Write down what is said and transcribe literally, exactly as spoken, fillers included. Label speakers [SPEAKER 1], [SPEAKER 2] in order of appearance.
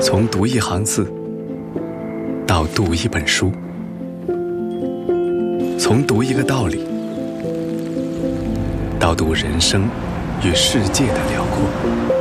[SPEAKER 1] 从读一行字到读一本书，从读一个道理到读人生与世界的辽阔。